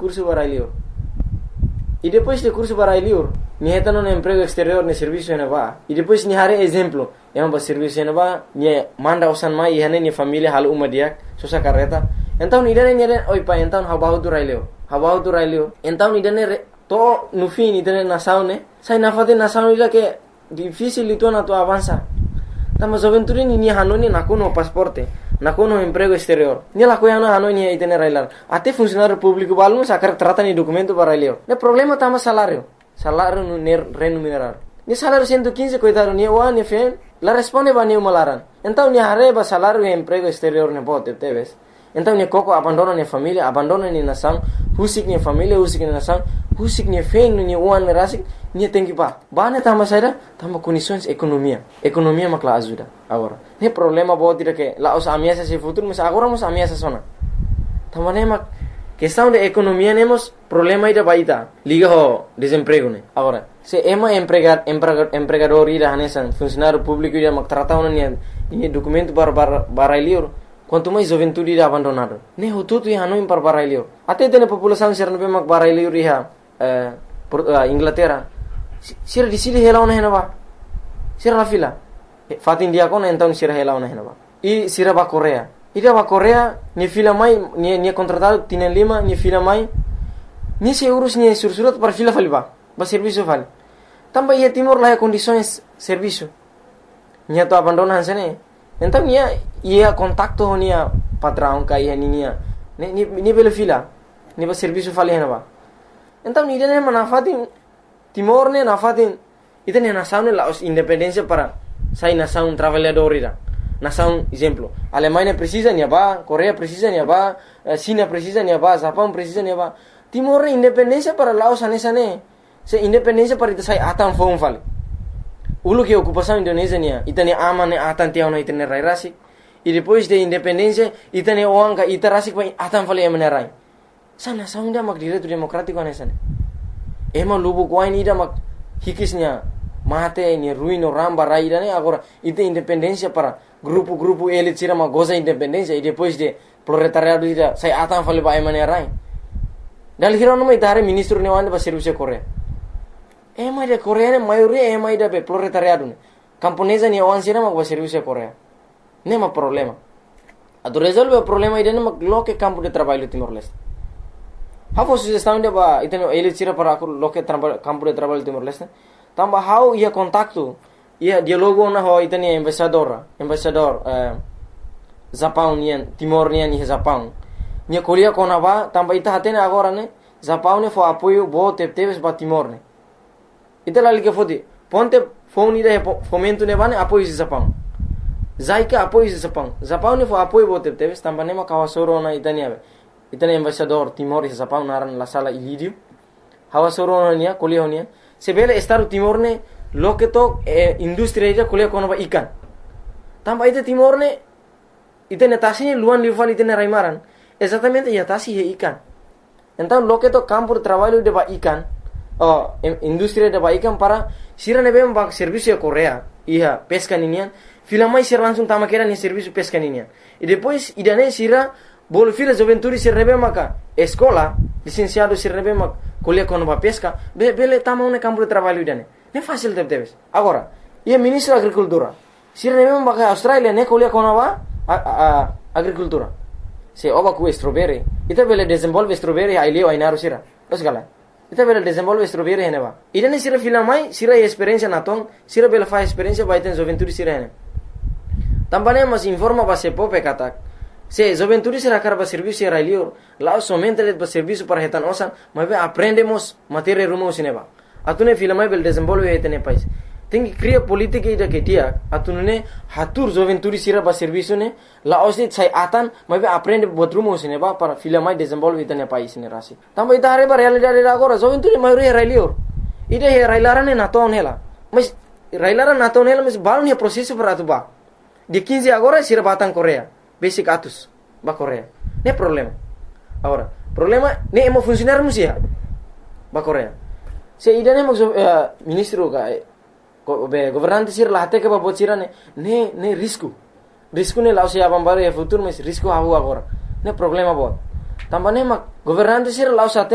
curso barailior. E depois de curso barailior, ni retano no emprego exterior, no serviço ena ba. E depois ni hare exemplo, ba serviço ena ba, ni manda usan mai hane ni família hal uma dia, sosa carreta. Então ni dane oi pa, então habahu tu raileo. Então ni dane to no fim ni dane nasaune, sai na fate nasaune ila que difícil itu na tu avança. Tama joventuri ni hanoni nakuno pasporte, nakuno emprego exterior. Ni la coiana hanoni itene railar. Até funcionário público balmo sacar trata ni documento para raileo. Ne problema tama salário no remunerar. Ni salário 115 coitado ni wa ni fen, la responde ba ni malaran. Então ni hareba salário e emprego exterior ne bote teves. Então ni koko abandona ni família, abandona ni nação, husik ni família, husik ni nação, husik ni fen ni uan rasik, ni tem que ba. Bane tama saída, tama condições economia. Economia makla ajuda agora. Ne problema bote que lá os ameaças se futuro, mas agora nos ameaças sona. Tama ne mak questão de economia nemos problema ida baita. Liga ho desemprego ne. Agora, se ema empregador ida hanesan, funcionário público ida mak tratau ni documento para liur. Quanto mais juventude ida abandonado. Ne hututu ya hanoin para barailio. Até tem população ser nabe mak barailio riha Inglaterra. Sira di sili helauna henaba. Sira la fila. Fatin dia kon então sira helauna henaba. E sira ba Korea. Ida ba Korea ni fila mai ni contratado tienen lima ni fila mai. Ni se urus ni sursurat para fila faliba. Ba serviço fali. Tamba ia Timor lá condições serviço. Nia to abandona hansene. Então ia contacto nia patrão kai nia ni bela fila. Ni ba serviço fali henaba. Então ni dene manafatin Timor ne nafatin ita ne nação ne la independência para sai nação trabalhador ida. Nação exemplo, Alemanha precisa nia ba, Coreia precisa nia ba, China precisa nia ba, Japão precisa nia ba. Timor ne independência para Laos anesane. Se independência para ita sai atan fong fali. Ulu que ocupação Indonésia nia, ita ne aman ne atan tiao na ita ne rai rasik. E depois de independência, ita ne oang ka ita rasik pa atan fali emane rai. Sa nação dia mak direito democrático anesane. Ema lubu kuai ni da mak hikisnya mate ni ruino ramba rai da ne agora ita independência para grupo elit sira ma goza independência e depois de proletariado ida sai atan fali ba emane rai. Dal hiro no mai tare ministro ne wanda ba serviço Korea. Ema de Korea ne maioria ema ida be proletariado ne. Camponesa ni wan sira ma ba serviço Korea. Ne ma problema. Ado resolve o problema ida ne ma loke campo de trabalho Timor-Leste. Hafo sugestão de ba iteno elit sira para loke campo de trabalho Timor-Leste. Tamba how ia contacto ia dialogo na ho itani embaixador Japão nian Timor nian ni Japão. Nia Coreia konaba tamba ita hatene agora ne Japão ne fo apoio bo teves ba Timor ne. Ita lali que fodi ponte phone ida fomento ne bane apoio Japão. Zaika apoio Japão. Japão ne fo apoio bo teves tamba ne ma kawasoro na itani ave. Itani embaixador Timor e Japão naran la sala ilidio. Hawasoro nia Coreia nia. Sebele estar Timor ne lo que to industria ida kuliah kono ba ikan. Tamba ita Timor ne ita netasi luan lival ita ne raimaran. Exatamente ia tasi he ikan. Então lo que to campo de trabalho de ba ikan, industria de ba ikan para sira ne bem ba serviço de Coreia. Ia pesca ninian. Fila mais sira langsung tama kera ni serviço pesca ninian. E depois ida ne sira bol fila joventuri sira ne bem maka escola, licenciado sira ne bem maka kuliah kono ba pesca, bele tama un campo de trabalho ida ne. Ne fácil teves. Agora, ia ministro da agricultura. Sira ne bem maka Australia ne kuliah kono ba agricultura. Se oba ku strawberry, ita bele desenvolve strawberry ai leo ai naru sira. Os gala. Ita bele desenvolve strawberry hene ba. Ida ne sira fila mai, sira experiência na tong, sira bele fa experiência ba iten joventuri sira hene. Tambane mas informa ba se pope katak. Se joventuri sira karba serviço sira leo, lá somente de ba serviço para retan osan, mas aprendemos matéria rumo sineba. Atune fila mai bele desenvolve iten país. Tem que criar política ida que dia atunune hatur joventuri sira ba serviço ne la osni sai atan mas aprende botrumo sine ba para fila mai desenvolve ida ne país ne rasi tamba ida hare ba realidade agora joventuri mai re railior ida he railarane na ton hela mas railara na ton hela mas balon he processo para atuba de 15 agora sira batang Coreia basic atus ba Coreia ne problema agora problema ne emo funcionar musia ba Coreia se ida ne ministro ka governante sir lahte ke babot sira ne risco ne lao se abambare futuro mas risco hahu agora ne problema bot tambane mak governante sir lao